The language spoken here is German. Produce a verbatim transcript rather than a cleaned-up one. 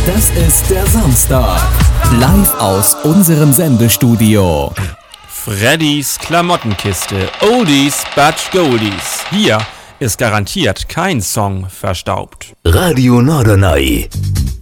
Das ist der Samstag. Live aus unserem Sendestudio. Freddys Klamottenkiste. Oldies but Goldies. Hier ist garantiert kein Song verstaubt. Radio Norderney.